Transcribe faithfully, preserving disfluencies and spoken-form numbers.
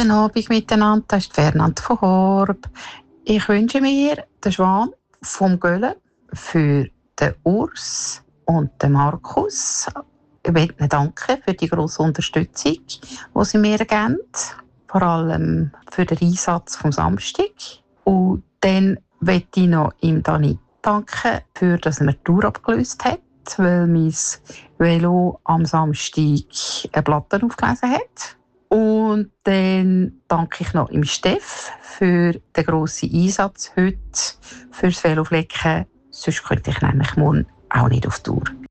Guten Abend miteinander, das ist Fernand von Horb. Ich wünsche mir den Schwan vom Gölle für den Urs und den Markus. Ich möchte ihnen danken für die grosse Unterstützung, die sie mir geben. Vor allem für den Einsatz vom Samstag. Und dann möchte ich noch ihm Dani danken, für dass er mir die Tour abgelöst hat, weil mein Velo am Samstag eine Platte aufgelesen hat. Und dann danke ich noch im Steff für den grossen Einsatz heute fürs Veloflecken. Sonst könnte ich nämlich morgen auch nicht auf Tour.